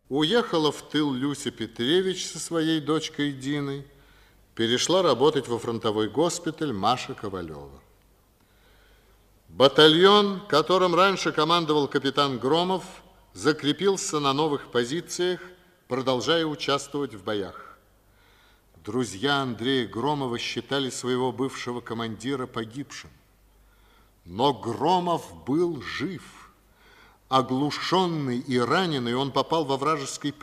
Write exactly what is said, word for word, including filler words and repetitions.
Уехала в тыл Люся Петревич со своей дочкой Диной, перешла работать во фронтовой госпиталь Маша Ковалева. Батальон, которым раньше командовал капитан Громов, закрепился на новых позициях, продолжая участвовать в боях. Друзья Андрея Громова считали своего бывшего командира погибшим. Но Громов был жив. Оглушенный и раненый, он попал во вражеский плен.